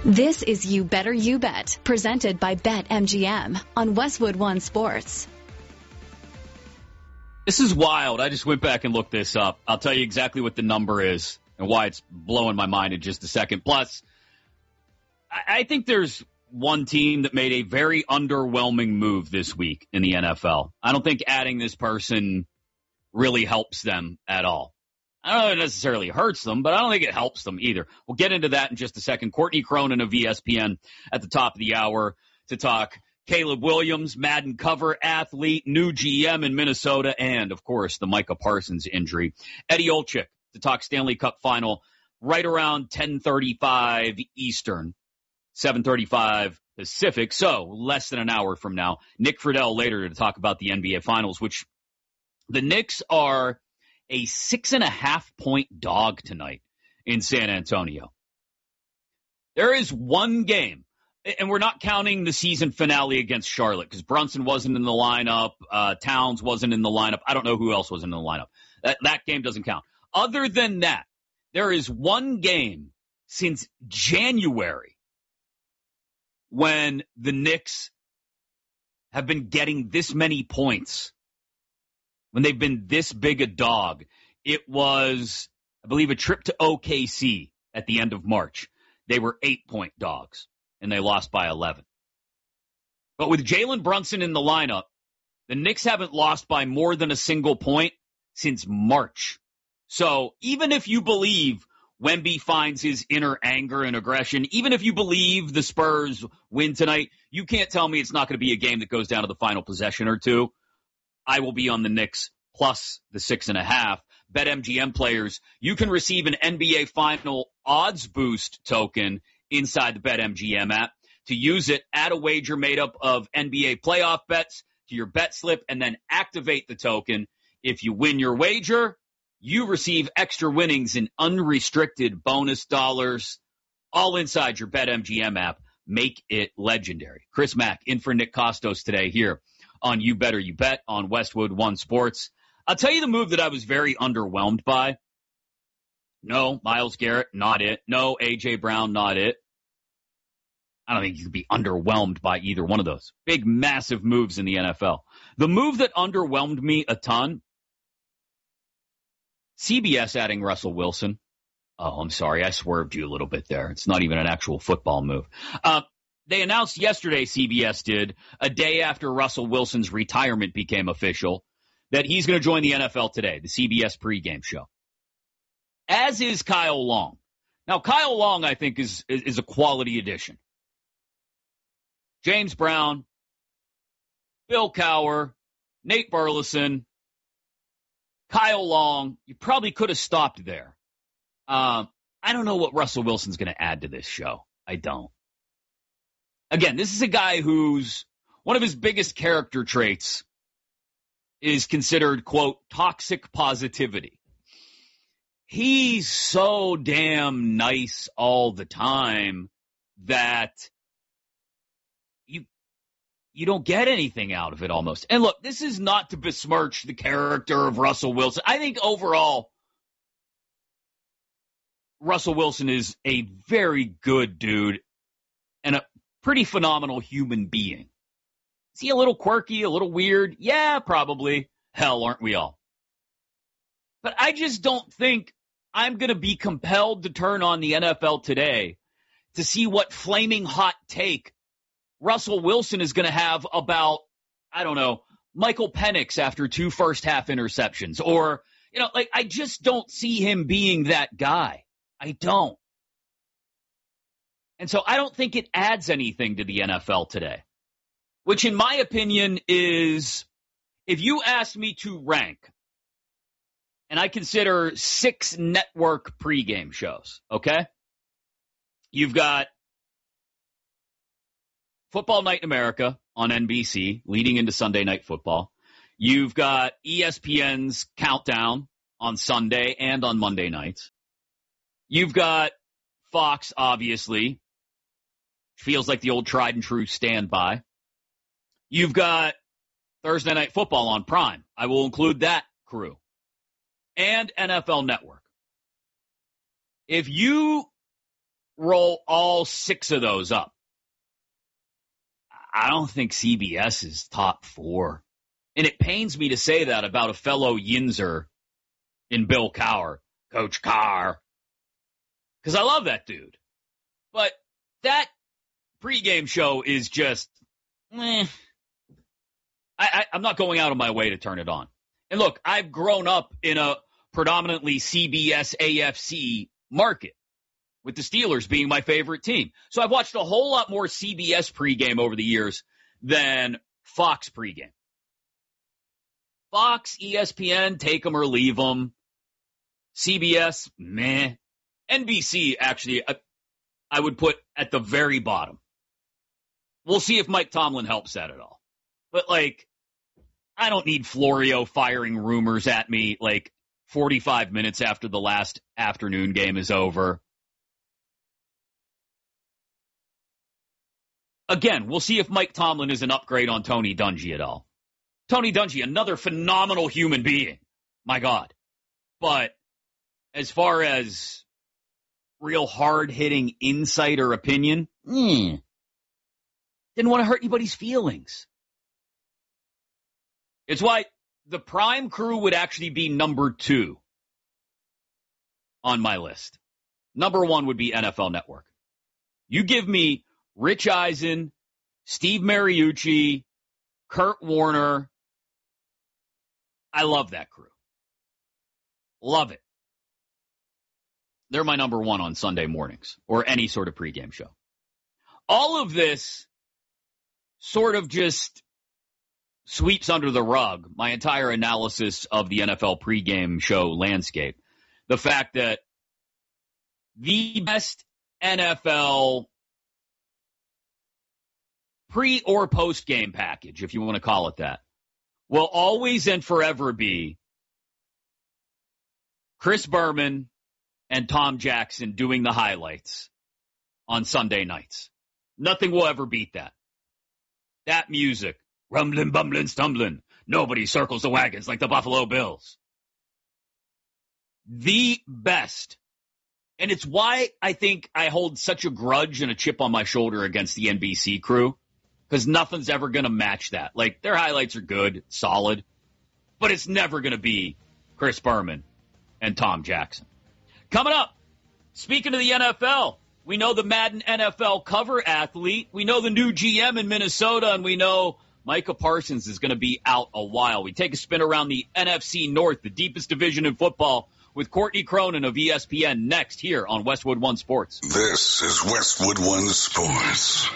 This is You Better You Bet, presented by BetMGM on Westwood One Sports. This is wild. I just went back and looked this up. I'll tell you exactly what the number is and why it's blowing my mind in just a second. Plus, I think there's one team that made a very underwhelming move this week in the NFL. I don't think adding this person really helps them at all. I don't know if it necessarily hurts them, but I don't think it helps them either. We'll get into that in just a second. Courtney Cronin of ESPN at the top of the hour to talk Caleb Williams, Madden cover athlete, new GM in Minnesota, and, of course, the Micah Parsons injury. Eddie Olczyk to talk Stanley Cup final right around 10:35 Eastern, 7:35 Pacific, so less than an hour from now. Nick Friedel later to talk about the NBA Finals, which the Knicks are a 6.5-point dog tonight in San Antonio. There is one game, and we're not counting the season finale against Charlotte because Brunson wasn't in the lineup, Towns wasn't in the lineup. I don't know who else was in the lineup. That game doesn't count. Other than that, there is one game since January when the Knicks have been getting this many points, when they've been this big a dog. It was, I believe, a trip to OKC at the end of March. They were 8-point dogs, and they lost by 11. But with Jalen Brunson in the lineup, the Knicks haven't lost by more than a single point since March. So even if you believe Wemby finds his inner anger and aggression, even if you believe the Spurs win tonight, you can't tell me it's not going to be a game that goes down to the final possession or two. I will be on the Knicks plus the 6.5. BetMGM players, you can receive an NBA Final odds boost token inside the BetMGM app. To use it, add a wager made up of NBA playoff bets to your bet slip and then activate the token. If you win your wager, you receive extra winnings in unrestricted bonus dollars, all inside your BetMGM app. Make it legendary. Chris Mack in for Nick Kostos today here on You Better You Bet on Westwood One Sports. I'll tell you the move that I was very underwhelmed by. No, Myles Garrett, not it. No, A.J. Brown, not it. I don't think you could be underwhelmed by either one of those. Big, massive moves in the NFL. The move that underwhelmed me a ton, CBS adding Russell Wilson. Oh, I'm sorry. I swerved you a little bit there. It's not even an actual football move. They announced yesterday, CBS did, a day after Russell Wilson's retirement became official, that he's going to join the NFL today, the CBS pregame show. As is Kyle Long. Now, Kyle Long, I think, is a quality addition. James Brown, Bill Cowher, Nate Burleson, Kyle Long. You probably could have stopped there. I don't know what Russell Wilson's going to add to this show. I don't. Again, this is a guy who's one of his biggest character traits is considered, quote, toxic positivity. He's so damn nice all the time that you don't get anything out of it almost. And look, this is not to besmirch the character of Russell Wilson. I think overall, Russell Wilson is a very good dude and a pretty phenomenal human being. Is he a little quirky, a little weird? Yeah, probably. Hell, aren't we all? But I just don't think I'm going to be compelled to turn on the NFL today to see what flaming hot take Russell Wilson is going to have about, I don't know, Michael Penix after 2 first-half interceptions. Or, I just don't see him being that guy. I don't. And so I don't think it adds anything to the NFL today. Which, in my opinion, is, if you ask me to rank, and I consider 6 network pregame shows, okay? You've got Football Night in America on NBC, leading into Sunday Night Football. You've got ESPN's Countdown on Sunday and on Monday nights. You've got Fox, obviously. Feels like the old tried and true standby. You've got Thursday Night Football on Prime. I will include that crew. And NFL Network. If you roll all 6 of those up, I don't think CBS is top 4. And it pains me to say that about a fellow Yinzer in Bill Cowher, Coach Carr, because I love that dude. But that pregame show is just, I'm not going out of my way to turn it on. And look, I've grown up in a predominantly CBS AFC market, with the Steelers being my favorite team. So I've watched a whole lot more CBS pregame over the years than Fox pregame. Fox, ESPN, take them or leave them. CBS, meh. NBC, actually, I would put at the very bottom. We'll see if Mike Tomlin helps that at all. But, I don't need Florio firing rumors at me, 45 minutes after the last afternoon game is over. Again, we'll see if Mike Tomlin is an upgrade on Tony Dungy at all. Tony Dungy, another phenomenal human being. My God. But as far as real hard-hitting insider opinion, didn't want to hurt anybody's feelings. It's why the Prime Crew would actually be number 2 on my list. Number 1 would be NFL Network. You give me Rich Eisen, Steve Mariucci, Kurt Warner. I love that crew. Love it. They're my number 1 on Sunday mornings or any sort of pregame show. All of this sort of just sweeps under the rug my entire analysis of the NFL pregame show landscape. The fact that the best NFL pre- or post-game package, if you want to call it that, will always and forever be Chris Berman and Tom Jackson doing the highlights on Sunday nights. Nothing will ever beat that. That music, rumbling, bumbling, stumbling. Nobody circles the wagons like the Buffalo Bills. The best. And it's why I think I hold such a grudge and a chip on my shoulder against the NBC crew. Because nothing's ever going to match that. Their highlights are good, solid, but it's never going to be Chris Berman and Tom Jackson. Coming up, speaking of the NFL, we know the Madden NFL cover athlete. We know the new GM in Minnesota, and we know Micah Parsons is going to be out a while. We take a spin around the NFC North, the deepest division in football, with Courtney Cronin of ESPN next here on Westwood One Sports. This is Westwood One Sports.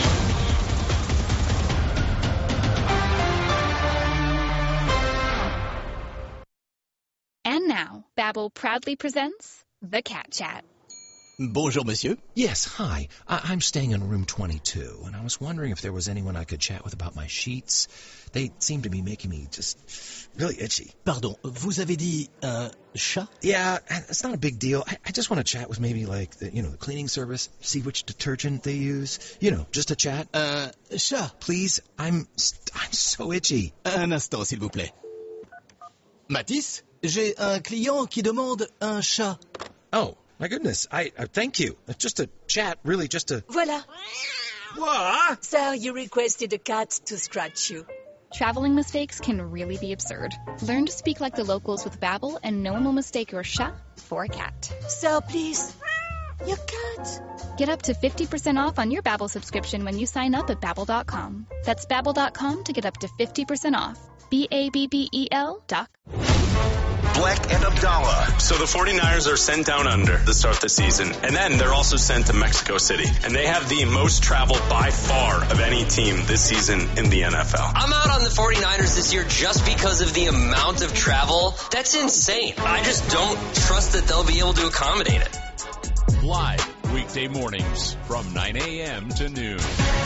And now, Babbel proudly presents The Cat Chat. Bonjour, monsieur. Yes, hi. I'm staying in room 22, and I was wondering if there was anyone I could chat with about my sheets. They seem to be making me just really itchy. Pardon, vous avez dit chat? Yeah, it's not a big deal. I just want to chat with maybe the cleaning service, see which detergent they use. Just a chat. Chat. Please, I'm so itchy. Un instant, s'il vous plaît. Mathis, j'ai un client qui demande un chat. Oh. My goodness, I thank you. Just a chat, really, just a... Voilà. What? Sir, you requested a cat to scratch you. Traveling mistakes can really be absurd. Learn to speak like the locals with Babbel, and no one will mistake your chat for a cat. Sir, please. Your cat. Get up to 50% off on your Babbel subscription when you sign up at Babbel.com. That's Babbel.com to get up to 50% off. BABBEL.com. Black and Abdallah. So the 49ers are sent down under to start the season, and then they're also sent to Mexico City. And they have the most travel by far of any team this season in the NFL. I'm out on the 49ers this year just because of the amount of travel. That's insane. I just don't trust that they'll be able to accommodate it. Live weekday mornings from 9 a.m. to noon.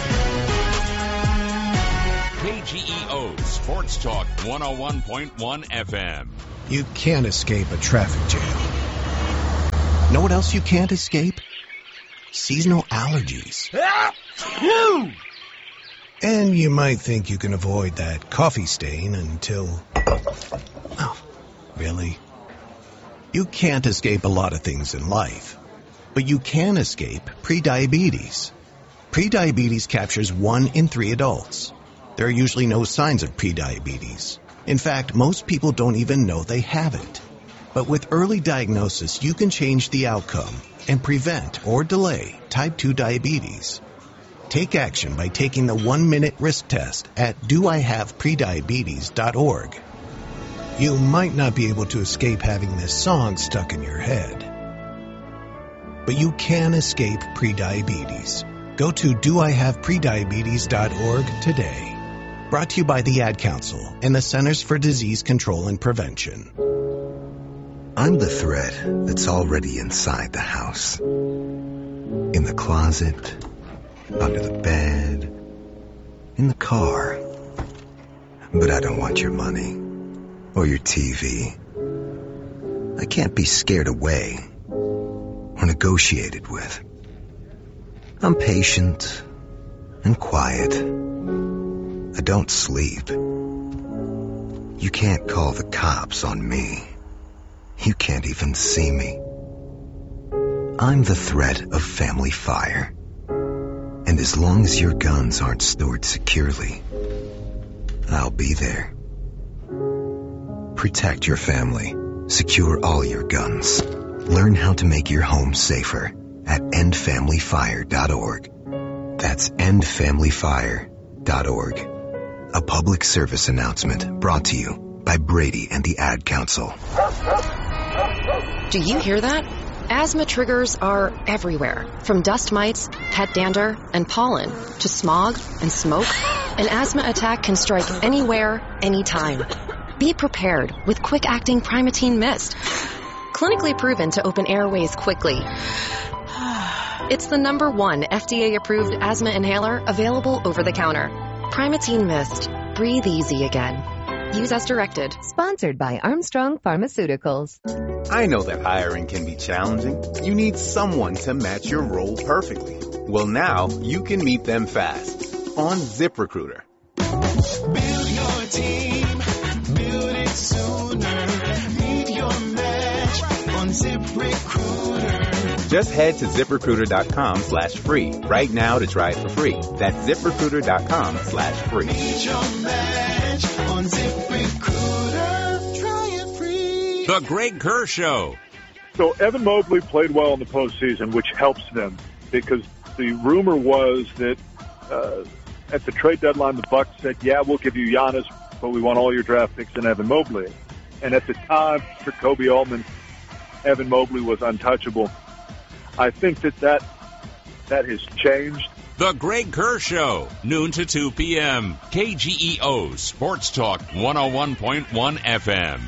KGEO Sports Talk 101.1 FM. You can't escape a traffic jam. Know what else you can't escape? Seasonal allergies. And you might think you can avoid that coffee stain until... Oh, really? You can't escape a lot of things in life. But you can escape prediabetes. Prediabetes captures 1 in 3 adults. There are usually no signs of prediabetes. In fact, most people don't even know they have it. But with early diagnosis, you can change the outcome and prevent or delay type 2 diabetes. Take action by taking the 1-minute risk test at doihaveprediabetes.org. You might not be able to escape having this song stuck in your head, but you can escape prediabetes. Go to doihaveprediabetes.org today. Brought to you by the Ad Council and the Centers for Disease Control and Prevention. I'm the thread that's already inside the house. In the closet, under the bed, in the car. But I don't want your money or your TV. I can't be scared away or negotiated with. I'm patient and quiet. I don't sleep. You can't call the cops on me. You can't even see me. I'm the threat of family fire. And as long as your guns aren't stored securely, I'll be there. Protect your family. Secure all your guns. Learn how to make your home safer at endfamilyfire.org. That's endfamilyfire.org. A public service announcement brought to you by Brady and the Ad Council. Do you hear that? Asthma triggers are everywhere, from dust mites, pet dander, and pollen, to smog and smoke. An asthma attack can strike anywhere, anytime. Be prepared with quick-acting Primatene Mist. Clinically proven to open airways quickly. It's the #1 FDA-approved asthma inhaler available over the counter. Primatene Mist. Breathe easy again. Use as directed. Sponsored by Armstrong Pharmaceuticals. I know that hiring can be challenging. You need someone to match your role perfectly. Well, now you can meet them fast on ZipRecruiter. Build your team. Build it sooner. Meet your match on ZipRecruiter. Just head to ZipRecruiter.com/free right now to try it for free. That's ZipRecruiter.com/free. Meet your match on ZipRecruiter. Try it free. The Greg Kerr Show. So Evan Mobley played well in the postseason, which helps them because the rumor was that at the trade deadline, the Bucks said, yeah, we'll give you Giannis, but we want all your draft picks and Evan Mobley. And at the time, for Kobe Altman, Evan Mobley was untouchable. I think that has changed. The Greg Kerr Show, noon to 2 p.m. KGEO Sports Talk 101.1 FM.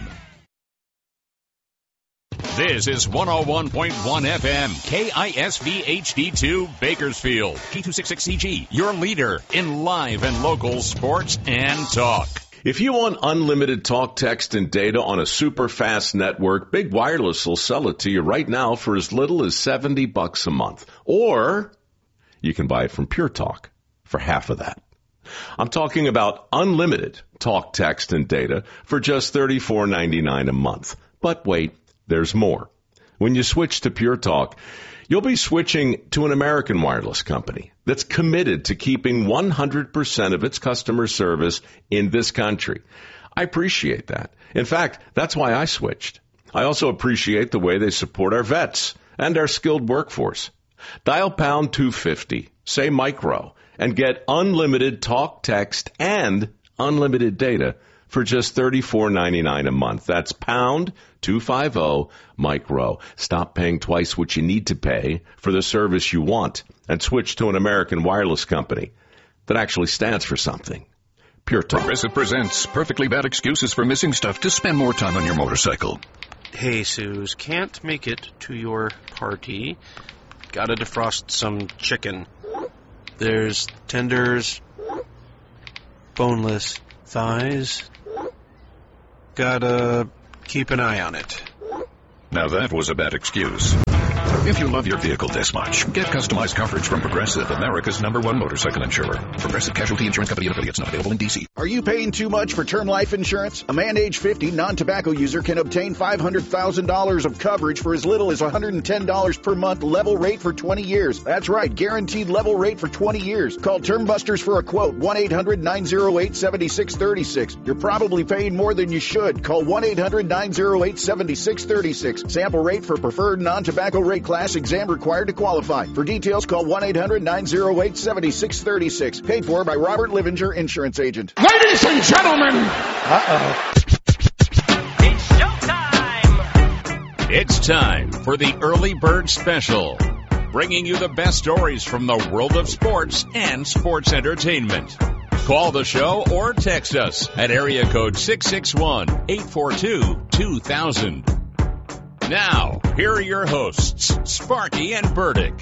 This is 101.1 FM, KISV HD2 Bakersfield, K266CG, your leader in live and local sports and talk. If you want unlimited talk, text, and data on a super fast network, Big Wireless will sell it to you right now for as little as $70 a month. Or you can buy it from Pure Talk for half of that. I'm talking about unlimited talk, text, and data for just $34.99 a month. But wait, there's more. When you switch to Pure Talk, you'll be switching to an American wireless company that's committed to keeping 100% of its customer service in this country. I appreciate that. In fact, that's why I switched. I also appreciate the way they support our vets and our skilled workforce. Dial pound 250, say micro, and get unlimited talk, text, and unlimited data for just $34.99 a month. That's pound 250 micro. Stop paying twice what you need to pay for the service you want and switch to an American wireless company that actually stands for something. Pure Talk. Progressive presents Perfectly Bad Excuses for Missing Stuff to Spend More Time on Your Motorcycle. Hey, Suze, can't make it to your party. Gotta defrost some chicken. There's tenders, boneless thighs. Gotta keep an eye on it. Now that was a bad excuse. If you love your vehicle this much, get customized coverage from Progressive, America's #1 motorcycle insurer. Progressive Casualty Insurance Company and affiliates, not available in D.C. Are you paying too much for term life insurance? A man age 50 non-tobacco user can obtain $500,000 of coverage for as little as $110 per month, level rate for 20 years. That's right, guaranteed level rate for 20 years. Call Term Busters for a quote, 1-800-908-7636. You're probably paying more than you should. Call 1-800-908-7636. Sample rate for preferred non-tobacco rate class, exam required to qualify. For details, call 1-800-908-7636. Paid for by Robert Livinger, Insurance Agent. Ladies and gentlemen! It's showtime! It's time for the Early Bird Special, bringing you the best stories from the world of sports and sports entertainment. Call the show or text us at area code 661-842-2000. Now, here are your hosts, Sparky and Burdick.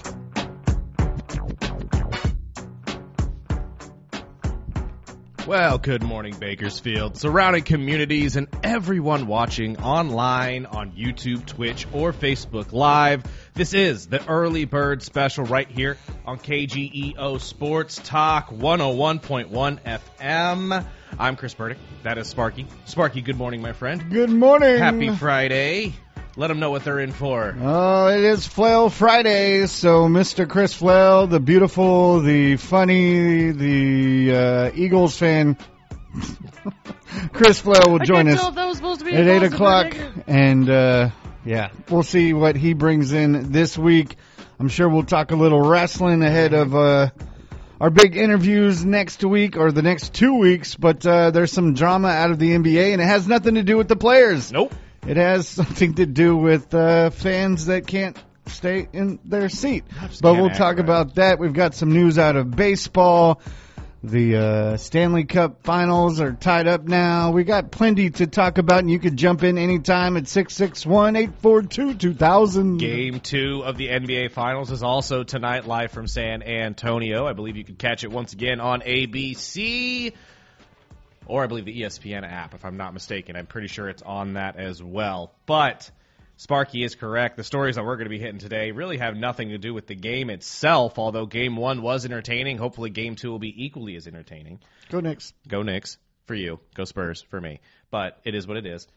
Well, good morning, Bakersfield, surrounding communities, and everyone watching online on YouTube, Twitch, or Facebook Live. This is the Early Bird Special right here on KGEO Sports Talk 101.1 FM. I'm Chris Burdick. That is Sparky. Sparky, good morning, my friend. Good morning. Happy Friday. Let them know what they're in for. Oh, it is Flail Friday, so Mr. Chris Flail, the beautiful, the funny, the Eagles fan, Chris Flail will join us at 8 o'clock, and yeah, we'll see what he brings in this week. I'm sure we'll talk a little wrestling ahead of our big interviews next week, or the next 2 weeks, but there's some drama out of the NBA, and it has nothing to do with the players. Nope. It has something to do with fans that can't stay in their seat. But we'll talk about that. We've got some news out of baseball. The Stanley Cup finals are tied up now. We got plenty to talk about, and you could jump in anytime at 661-842-2000. Game 2 of the NBA Finals is also tonight, live from San Antonio. I believe you can catch it once again on ABC. Or I believe the ESPN app, if I'm not mistaken. I'm pretty sure it's on that as well. But Sparky is correct. The stories that we're going to be hitting today really have nothing to do with the game itself, although Game 1 was entertaining. Hopefully Game 2 will be equally as entertaining. Go Knicks. Go Knicks for you. Go Spurs for me. But it is what it is.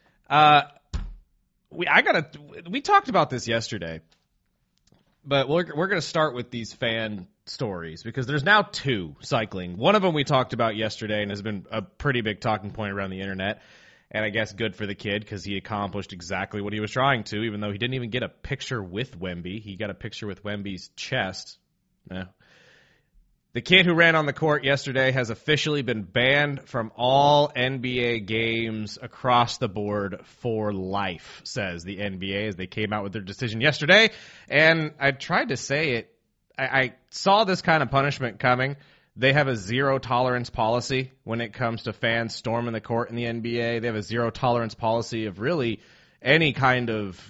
We talked about this yesterday. But we're going to start with these fan stories because there's now 2 cycling. One of them we talked about yesterday and has been a pretty big talking point around the internet. And I guess good for the kid because he accomplished exactly what he was trying to, even though he didn't even get a picture with Wemby. He got a picture with Wemby's chest. The kid who ran on the court yesterday has officially been banned from all NBA games across the board for life, says the NBA, as they came out with their decision yesterday. And I tried to say it. I saw this kind of punishment coming. They have a zero-tolerance policy when it comes to fans storming the court in the NBA. They have a zero-tolerance policy of really any kind of,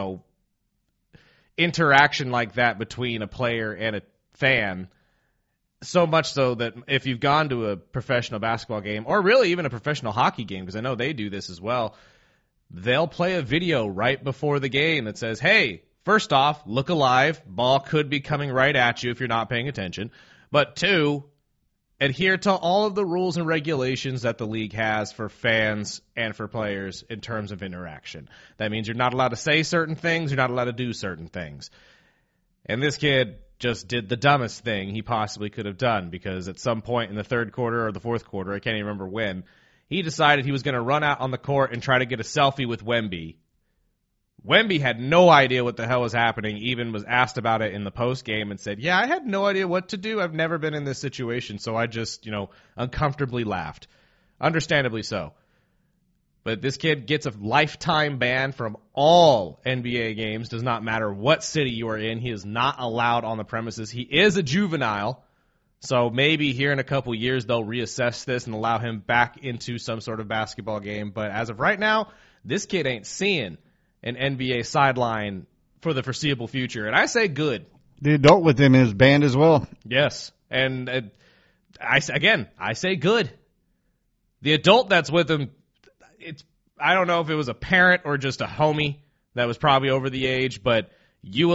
interaction like that between a player and a fan. So much so that if you've gone to a professional basketball game, or really even a professional hockey game, because I know they do this as well, they'll play a video right before the game that says, hey, first off, look alive. Ball could be coming right at you if you're not paying attention. But 2, adhere to all of the rules and regulations that the league has for fans and for players in terms of interaction. That means you're not allowed to say certain things. You're not allowed to do certain things. And this kid just did the dumbest thing he possibly could have done because at some point in the third quarter or the fourth quarter, I can't even remember when, he decided he was going to run out on the court and try to get a selfie with Wemby. Wemby had no idea what the hell was happening, even was asked about it in the post game and said, yeah, I had no idea what to do. I've never been in this situation, so I just, uncomfortably laughed. Understandably so. But this kid gets a lifetime ban from all NBA games. Does not matter what city you are in. He is not allowed on the premises. He is a juvenile. So maybe here in a couple years they'll reassess this and allow him back into some sort of basketball game. But as of right now, this kid ain't seeing an NBA sideline for the foreseeable future. And I say good. The adult with him is banned as well. Yes. And I say good. The adult that's with him, I don't know if it was a parent or just a homie that was probably over the age, but you